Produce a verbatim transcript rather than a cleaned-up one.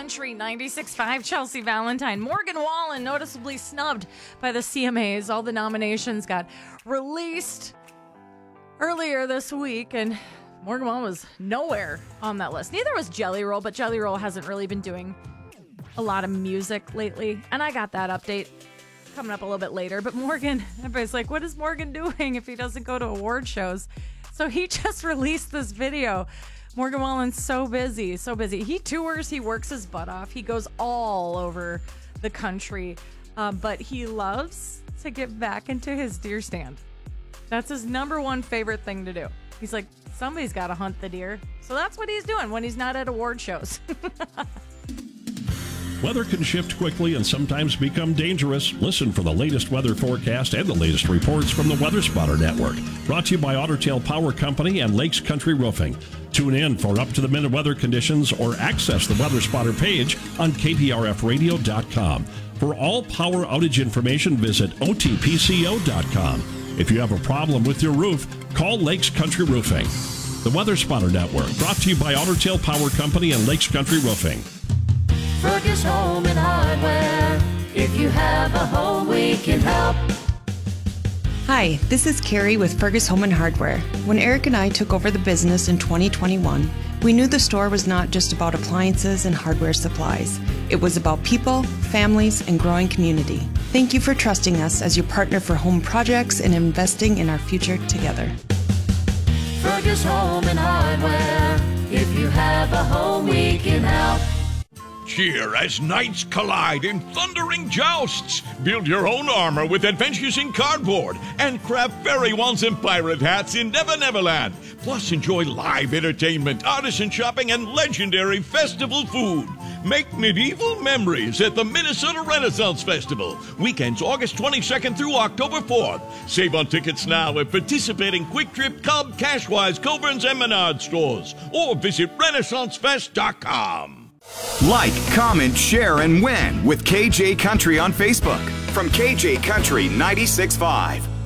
Country ninety-six point five, Chelsea Valentine. Morgan Wallen noticeably snubbed by the C M As. All the nominations got released earlier this week, and Morgan Wallen was nowhere on that list. Neither was Jelly Roll, but Jelly Roll hasn't really been doing a lot of music lately, and I got that update coming up a little bit later. But Morgan, everybody's like, what is Morgan doing if he doesn't go to award shows? So he just released this video. Morgan Wallen's so busy, so busy. He tours, he works his butt off. He goes all over the country, um, but he loves to get back into his deer stand. That's his number one favorite thing to do. He's like, somebody's got to hunt the deer. So that's what he's doing when he's not at award shows. Weather can shift quickly and sometimes become dangerous. Listen for the latest weather forecast and the latest reports from the Weather Spotter Network. Brought to you by Otter Tail Power Company and Lakes Country Roofing. Tune in for up-to-the-minute weather conditions or access the Weather Spotter page on K P R F radio dot com. For all power outage information, visit O T P C O dot com. If you have a problem with your roof, call Lakes Country Roofing. The Weather Spotter Network, brought to you by Otter Tail Power Company and Lakes Country Roofing. Fergus Home and Hardware. If you have a home, we can help. Hi, this is Carrie with Fergus Home and Hardware. When Eric and I took over the business in twenty twenty-one, we knew the store was not just about appliances and hardware supplies. It was about people, families, and growing community. Thank you for trusting us as your partner for home projects and investing in our future together. Fergus Home and Hardware. If you have a home, we can help. Cheer as knights collide in thundering jousts. Build your own armor with Adventures in Cardboard and craft fairy wands and pirate hats in Never Neverland. Plus, enjoy live entertainment, artisan shopping, and legendary festival food. Make medieval memories at the Minnesota Renaissance Festival. Weekends August twenty-second through October fourth. Save on tickets now at participating Quick Trip, Cub, Cashwise, Coburn's, and Menard stores. Or visit Renaissance Fest dot com. Like, comment, share, and win with K J Country on Facebook. From K J Country ninety-six point five.